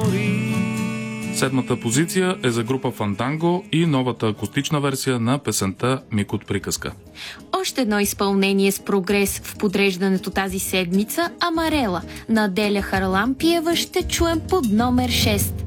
Седмата позиция е за група Фанданго и новата акустична версия на песента Миг от приказка. Още едно изпълнение с прогрес в подреждането тази седмица – Амарела на Аделя Харлампиева ще чуем под номер 6.